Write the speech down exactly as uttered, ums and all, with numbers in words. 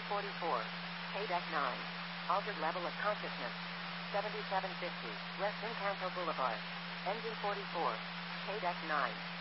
forty-four. K-Deck nine. Altered level of consciousness. seventy-seven fifty. West Encanto Boulevard. Engine forty-four. K-Deck nine.